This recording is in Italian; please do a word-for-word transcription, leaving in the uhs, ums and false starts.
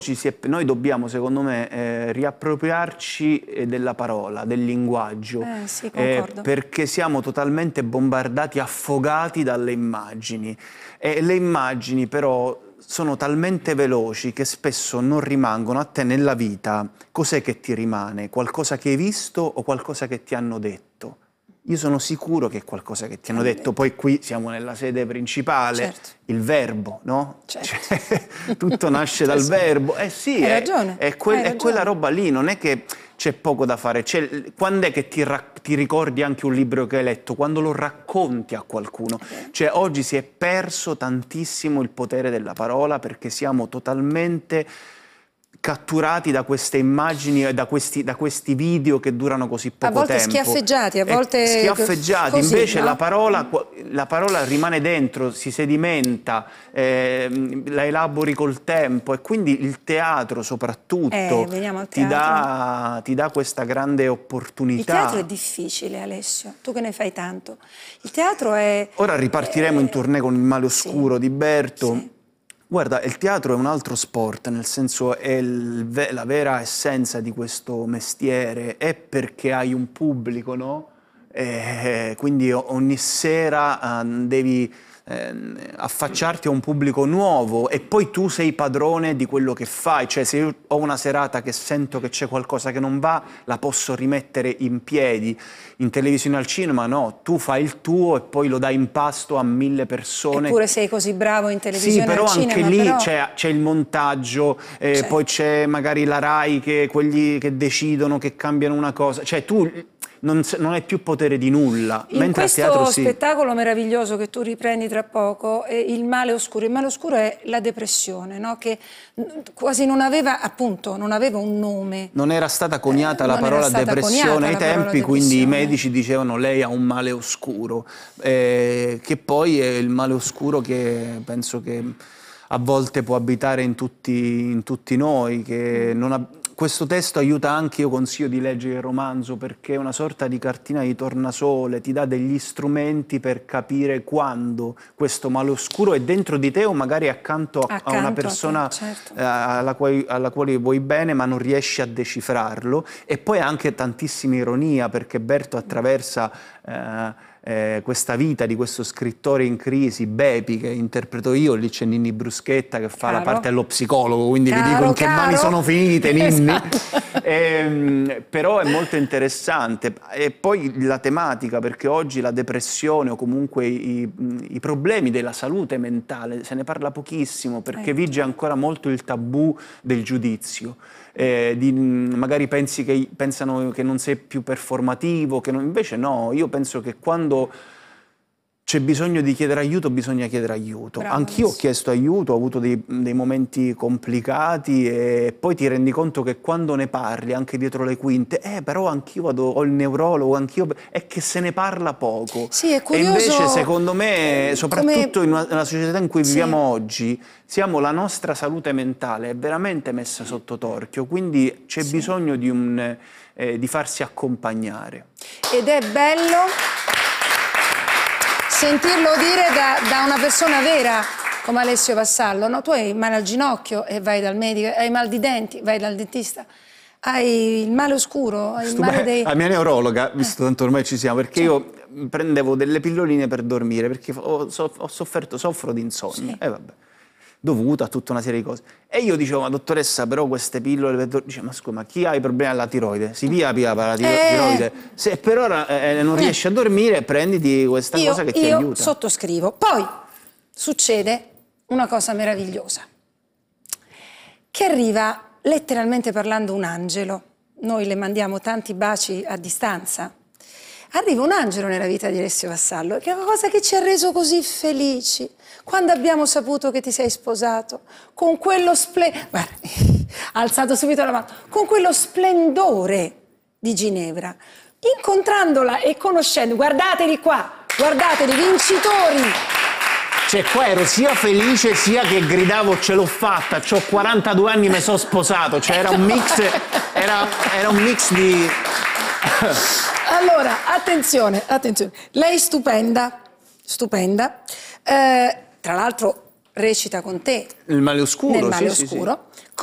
Ci si è, noi dobbiamo, secondo me, eh, riappropriarci eh, della parola, del linguaggio, eh, sì, eh, perché siamo totalmente bombardati, affogati dalle immagini. E le immagini però sono talmente veloci che spesso non rimangono a te nella vita. Cos'è che ti rimane? Qualcosa che hai visto o qualcosa che ti hanno detto? Io sono sicuro che è qualcosa che ti hanno detto, poi qui siamo nella sede principale, certo. Il verbo, no? Certo. Cioè, tutto nasce dal verbo. Eh sì, hai è, ragione, è, quel, hai è quella roba lì, non è che c'è poco da fare. Quando è che ti, ti ricordi anche un libro che hai letto? Quando lo racconti a qualcuno. Cioè, oggi si è perso tantissimo il potere della parola perché siamo totalmente catturati da queste immagini e da questi, da questi video che durano così poco tempo. A volte tempo. schiaffeggiati, a volte... Schiaffeggiati, così, invece no? la, parola, la parola rimane dentro, si sedimenta, eh, la elabori col tempo e quindi il teatro soprattutto eh, veniamo al ti, teatro. dà, ti dà questa grande opportunità. Il teatro è difficile, Alessio, tu che ne fai tanto. Il teatro è... Ora ripartiremo è... in tournée con Il male oscuro sì, di Berto. Sì. Guarda, il teatro è un altro sport, nel senso è il, la vera essenza di questo mestiere, è perché hai un pubblico, no? E quindi ogni sera eh, devi eh, affacciarti a un pubblico nuovo e poi tu sei padrone di quello che fai, cioè se io ho una serata che sento che c'è qualcosa che non va, la posso rimettere in piedi. In televisione, al cinema no, tu fai il tuo e poi lo dai in pasto a mille persone. Eppure sei così bravo in televisione, sì, però al anche cinema, lì però... c'è il montaggio, eh, certo. Poi c'è magari la Rai, che quelli che decidono, che cambiano una cosa, cioè tu non, non hai più potere di nulla. In mentre questo a teatro, sì. spettacolo meraviglioso che tu riprendi tra poco, è Il male oscuro. Il male oscuro è la depressione, no? Che quasi non aveva, appunto, non aveva un nome. Non era stata coniata eh, la parola depressione ai tempi, quindi i medici dicevano lei ha un male oscuro, eh, che poi è il male oscuro che penso che a volte può abitare in tutti, in tutti noi, che non ha... Questo testo aiuta anche, io consiglio di leggere il romanzo perché è una sorta di cartina di tornasole, ti dà degli strumenti per capire quando questo male oscuro è dentro di te o magari accanto a, accanto a una persona a te, certo. eh, alla, quale, alla quale vuoi bene ma non riesci a decifrarlo. E poi anche tantissima ironia perché Berto attraversa eh, Eh, questa vita di questo scrittore in crisi, Bepi, che interpreto io, lì c'è Ninni Bruschetta che fa caro. la parte dello psicologo, quindi caro, vi dico in caro. che mani sono finite, Ninni. Esatto. eh, però è molto interessante. E poi la tematica, perché oggi la depressione o comunque i, i problemi della salute mentale, se ne parla pochissimo, perché eh. vige ancora molto il tabù del giudizio. Eh, di, magari pensi che, pensano che non sei più performativo, che non, invece no, io penso che quando c'è bisogno di chiedere aiuto, bisogna chiedere aiuto. Anch'io ho chiesto aiuto, ho avuto dei, dei momenti complicati e poi ti rendi conto che quando ne parli, anche dietro le quinte, eh però anch'io vado, ho il neurologo, anch'io... è che se ne parla poco. Sì, è curioso. E invece, secondo me, soprattutto come... in una, nella società in cui sì. viviamo oggi, siamo, la nostra salute mentale è veramente messa sotto torchio, quindi c'è sì. bisogno di, un, eh, di farsi accompagnare. Ed è bello sentirlo dire da, da una persona vera come Alessio Vassallo, no? Tu hai male al ginocchio e vai dal medico, hai mal di denti, vai dal dentista, hai il male oscuro, hai il male dei... La mia neurologa, visto eh. tanto ormai ci siamo, perché sì. io prendevo delle pilloline per dormire, perché ho, ho sofferto, soffro di insonnia, e sì. eh, vabbè, dovuta a tutta una serie di cose. E io dicevo, ma dottoressa, però queste pillole... Dice, ma scusa, ma chi ha i problemi alla tiroide? Si via via per la tiroide. Eh. Se per ora eh, non riesci a dormire, prenditi questa io, cosa che ti io aiuta. Io sottoscrivo. Poi succede una cosa meravigliosa, che arriva letteralmente parlando un angelo. Noi le mandiamo tanti baci a distanza. Arriva un angelo nella vita di Alessio Vassallo, che è una cosa che ci ha reso così felici. Quando abbiamo saputo che ti sei sposato, con quello splendore, guarda, ha alzato subito la mano, con quello splendore di Ginevra, incontrandola e conoscendo, guardateli qua, guardateli, vincitori. Cioè qua ero sia felice sia che gridavo ce l'ho fatta, c'ho quarantadue anni, mi sono sposato, cioè era un mix, era, era un mix di... Allora, attenzione, attenzione, lei stupenda, stupenda, eh, tra l'altro recita con te. Il male oscuro, nel male sì, oscuro. Sì, sì.